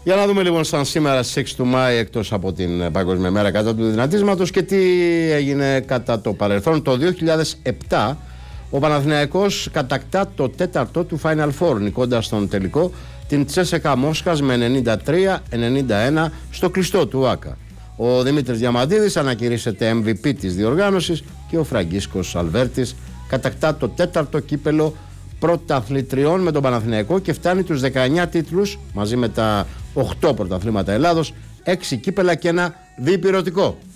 Για να δούμε λοιπόν σαν σήμερα στις 6 του Μάη, εκτός από την Παγκόσμια Μέρα κατά του δυνατίσματος, και τι έγινε κατά το παρελθόν. Το 2007 ο Παναθηναϊκός κατακτά το τέταρτο του Final Four, νικώντας στον τελικό την Τσέσεκα Μόσχας με 93-91 στο κλειστό του ΆΚΑ. Ο Δημήτρης Διαμαντίδης ανακηρύσσεται MVP της διοργάνωσης και ο Φραγκίσκος Αλβέρτης κατακτά το τέταρτο κύπελο πρωταθλητριών με τον Παναθηναϊκό και φτάνει τους 19 τίτλους μαζί με τα 8 πρωταθλήματα Ελλάδος, 6 κύπελα και ένα διπειρωτικό.